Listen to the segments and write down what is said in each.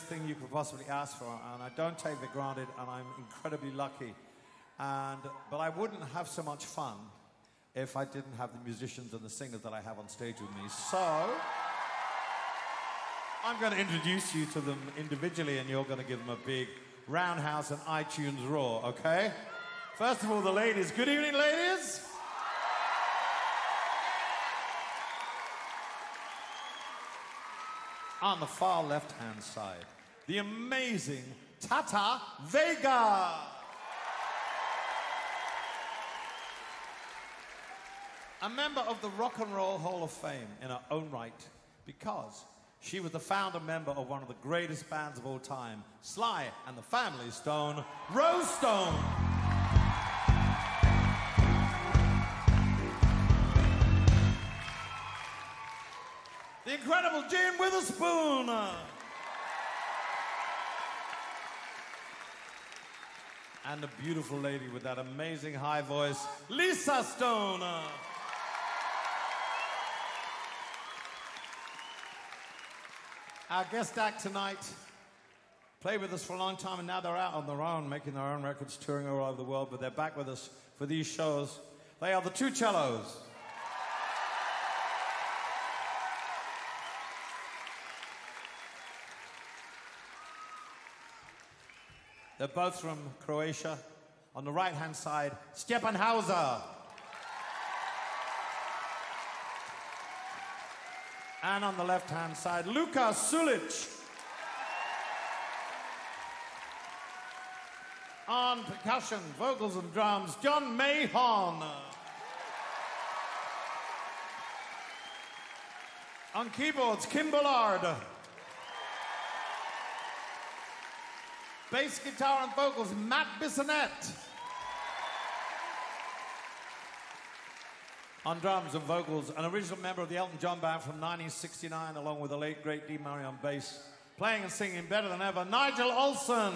thing you could possibly ask for, and I don't take it granted, and I'm incredibly lucky. But I wouldn't have so much fun if I didn't have the musicians and the singers that I have on stage with me. So I'm going to introduce you to them individually, and you're going to give them a big Roundhouse and iTunes roar, okay? First of all, the ladies. Good evening, ladies. On the far left-hand side, the amazing Tata Vega. A member of the Rock and Roll Hall of Fame in her own right, because she was the founder member of one of the greatest bands of all time, Sly and the Family Stone, Rose Stone. The incredible Jane Witherspoon. And the beautiful lady with that amazing high voice, Lisa Stone. Our guest act tonight played with us for a long time, and now they're out on their own, making their own records, touring all over the world, but they're back with us for these shows. They are the Two Cellos. They're both from Croatia. On the right-hand side, Stjepan Hauser. And on the left-hand side, Luka Sulic. On percussion, vocals and drums, John Mahon. On keyboards, Kim Bullard. Bass guitar and vocals, Matt Bissonette. On drums and vocals, an original member of the Elton John Band from 1969, along with the late, great Dee Murray on bass. Playing and singing better than ever, Nigel Olsson.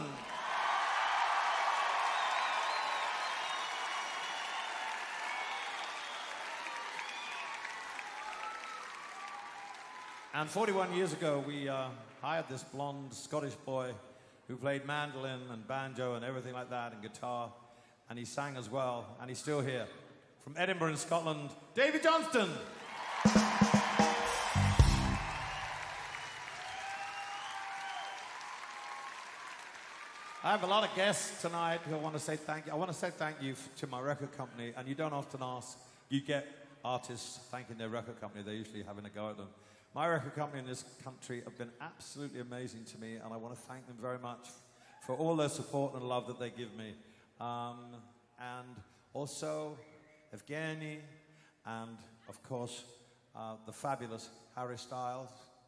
And 41 years ago, we hired this blonde Scottish boy who played mandolin and banjo and everything like that, and guitar, and he sang as well, and he's still here. From Edinburgh in Scotland, Davy Johnston. I have a lot of guests tonight who I want to say thank you. I want to say thank you to my record company, and you don't often ask. You get artists thanking their record company. They're usually having a go at them. My record company in this country have been absolutely amazing to me, and I want to thank them very much for all their support and love that they give me. And also Evgeny, and of course, the fabulous Harry Styles.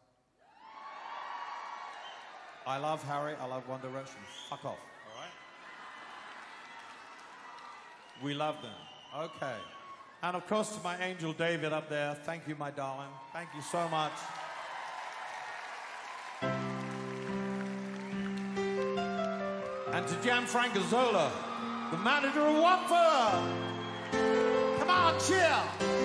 I love Harry, I love One Direction. Fuck off, all right? We love them. Okay. And of course, to my angel David up there, thank you, my darling. Thank you so much. And to Gianfranco Zola, the manager of Watford. Come on, cheer.